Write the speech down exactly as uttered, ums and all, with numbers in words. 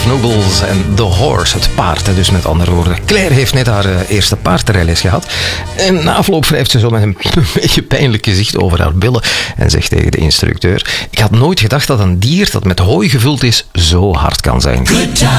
Nobles en The Horse, het paard. Dus met andere woorden, Claire heeft net haar uh, eerste paardrijles gehad. En na afloop wrijft ze zo met een beetje pijnlijk gezicht over haar billen en zegt tegen de instructeur: ik had nooit gedacht dat een dier dat met hooi gevuld is zo hard kan zijn.